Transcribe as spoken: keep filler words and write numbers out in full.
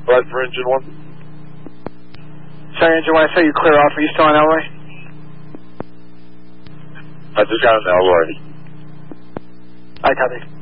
Right for engine one. Sorry, engine one, I saw you clear off. Are you still in Elroy? I just got an Elroy. I copy.